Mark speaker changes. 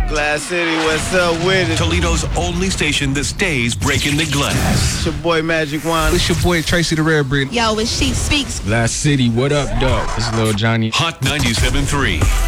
Speaker 1: Glass City, what's up with it?
Speaker 2: Toledo's only station that stays breaking the glass.
Speaker 1: It's your boy Magic Wand.
Speaker 3: It's your boy Tracy the Rare Breed.
Speaker 4: Yo, it's She Speaks.
Speaker 5: Glass City, what up, dog? It's Lil Johnny.
Speaker 2: Hot 97.3.